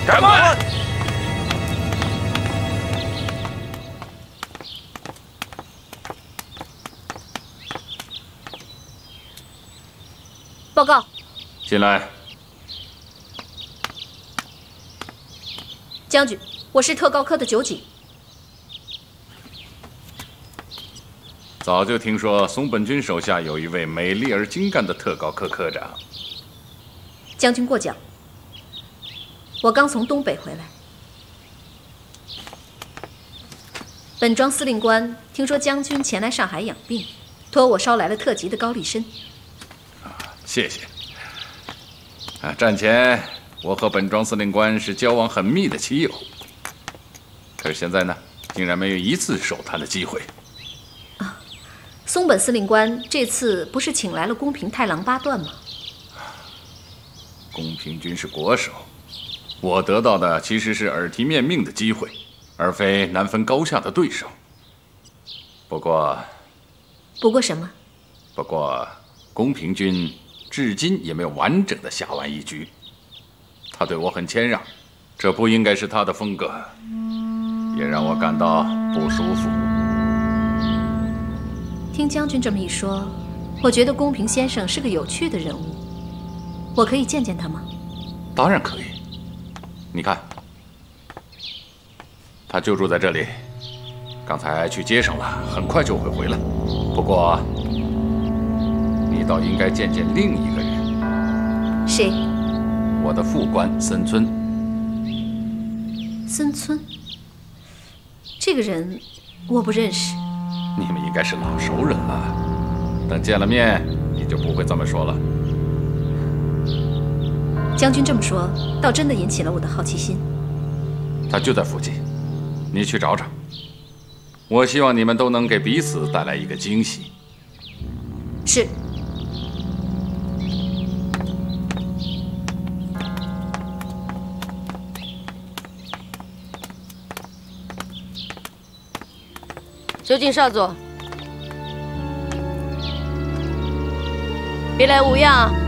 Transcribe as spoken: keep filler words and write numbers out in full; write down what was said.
开门！ 报告。 进来。 将军，我是特高科的酒井。 早就听说松本君手下有一位美丽而精干的特高科科长。 将军过奖。我刚从东北回来。本庄司令官听说将军前来上海养病，托我捎来了特级的高丽参。 啊，谢谢。啊，战前我和本庄司令官是交往很密的棋友，可是现在呢，竟然没有一次手谈的机会。 啊，松本司令官这次不是请来了宫平太郎八段吗？ 宫平君是国手，我得到的其实是耳提面命的机会，而非难分高下的对手。不过， 不过什么？ 不过宫平君至今也没有完整的下完一局。他对我很谦让，这不应该是他的风格，也让我感到不舒服。 听将军这么一说，我觉得宫平先生是个有趣的人物。我可以见见他吗？ 当然可以。你看，他就住在这里，刚才去街上了，很快就会回来。不过，你倒应该见见另一个人。 谁？ 我的副官森村。 森村？这个人我不认识。 你们应该是老熟人了，等见了面，你就不会这么说了。 将军这么说，倒真的引起了我的好奇心。 他就在附近，你去找找。我希望你们都能给彼此带来一个惊喜。 是。 酒井少佐，别来无恙。